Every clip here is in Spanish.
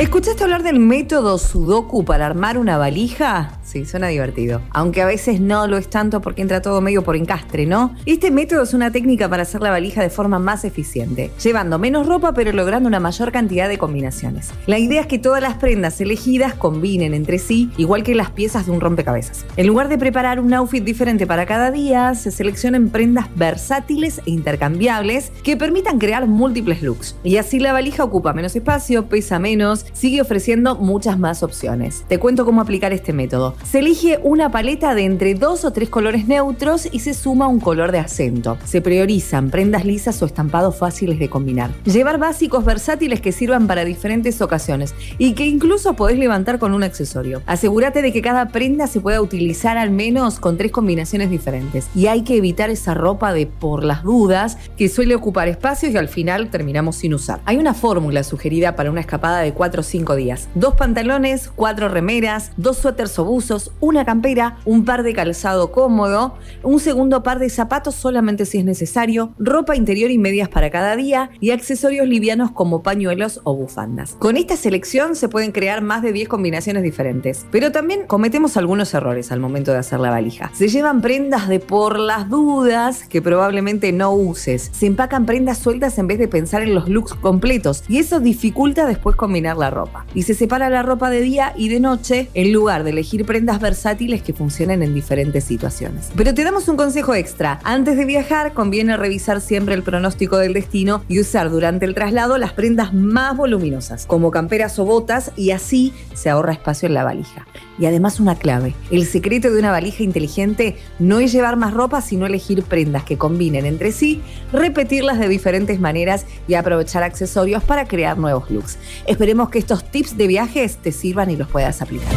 ¿Escuchaste hablar del método Sudoku para armar una valija? Sí, suena divertido. Aunque a veces no lo es tanto porque entra todo medio por encastre, ¿no? Este método es una técnica para hacer la valija de forma más eficiente, llevando menos ropa pero logrando una mayor cantidad de combinaciones. La idea es que todas las prendas elegidas combinen entre sí, igual que las piezas de un rompecabezas. En lugar de preparar un outfit diferente para cada día, se seleccionan prendas versátiles e intercambiables que permitan crear múltiples looks. Y así la valija ocupa menos espacio, pesa menos, sigue ofreciendo muchas más opciones. Te cuento cómo aplicar este método. Se elige una paleta de entre 2 o 3 colores neutros y se suma un color de acento. Se priorizan prendas lisas o estampados fáciles de combinar. Llevar básicos versátiles que sirvan para diferentes ocasiones y que incluso podés levantar con un accesorio. Asegúrate de que cada prenda se pueda utilizar al menos con 3 combinaciones diferentes. Y hay que evitar esa ropa de por las dudas que suele ocupar espacios y al final terminamos sin usar. Hay una fórmula sugerida para una escapada de 4 o 5 días. 2 pantalones, 4 remeras, 2 suéteres o buzos, una campera, un par de calzado cómodo, un segundo par de zapatos solamente si es necesario, ropa interior y medias para cada día y accesorios livianos como pañuelos o bufandas. Con esta selección se pueden crear más de 10 combinaciones diferentes, pero también cometemos algunos errores al momento de hacer la valija. Se llevan prendas de por las dudas que probablemente no uses. Se empacan prendas sueltas en vez de pensar en los looks completos y eso dificulta después combinar la ropa. Y se separa la ropa de día y de noche en lugar de elegir prendas versátiles que funcionen en diferentes situaciones. Pero te damos un consejo extra. Antes de viajar, conviene revisar siempre el pronóstico del destino y usar durante el traslado las prendas más voluminosas, como camperas o botas, y así se ahorra espacio en la valija. Y además una clave, el secreto de una valija inteligente no es llevar más ropa, sino elegir prendas que combinen entre sí, repetirlas de diferentes maneras y aprovechar accesorios para crear nuevos looks. Esperemos que estos tips de viajes te sirvan y los puedas aplicar.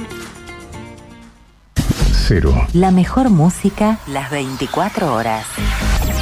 Cero. La mejor música, las 24 horas.